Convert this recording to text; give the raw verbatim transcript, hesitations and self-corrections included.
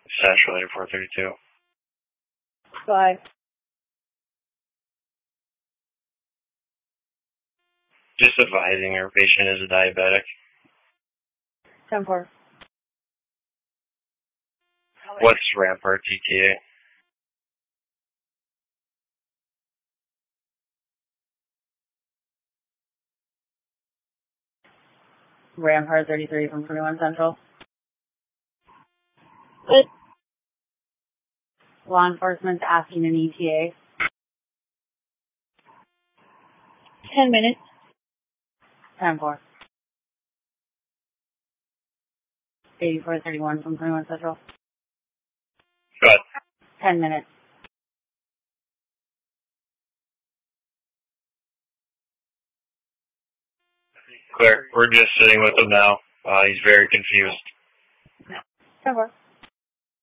Stash related four thirty-two. Five. Just advising our patient is a diabetic. ten four. What's Rampart T T A? Rampart thirty-three from twenty-one Central. Good. Law enforcement's asking an E T A. Ten minutes. ten four. eighty-four thirty-one from twenty-one Central. Good. ten minutes. Clear. We're just sitting with him now. Uh, he's very confused. ten four.